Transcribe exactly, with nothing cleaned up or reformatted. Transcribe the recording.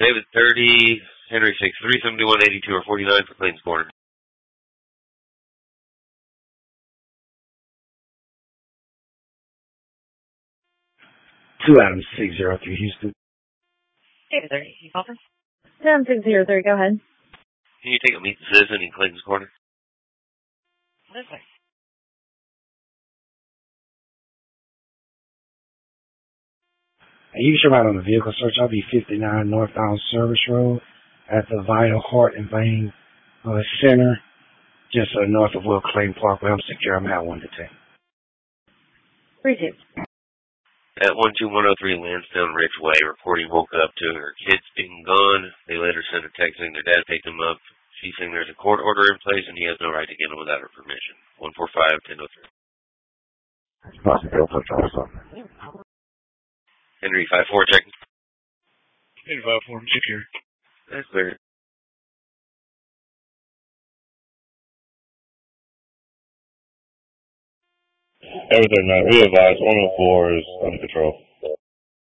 David thirty, Henry six, three seventy-one, eighty-two, or forty-nine for Clayton's Corner. Two Adams six zero three Houston. David thirty, you call for? Adam six zero three, go ahead. Can you take a meet the citizen in Clayton's Corner? This way. You should ride on the vehicle search. I'll be fifty-nine Northbound Service Road at the Vital Heart and Vein uh, Center, just uh, north of Will Clayton Parkway. I'm secure. I'm at one to ten. three two. At one two one oh three Lansdowne Ridge Way, reporting woke up to her kids being gone. They later sent a text saying their dad picked them up. She's saying there's a court order in place and he has no right to get them without her permission. one four five, ten oh three. Henry five four, checking. Henry five four, I'm secure. That's clear. Everything, man. We advise one oh four is under control.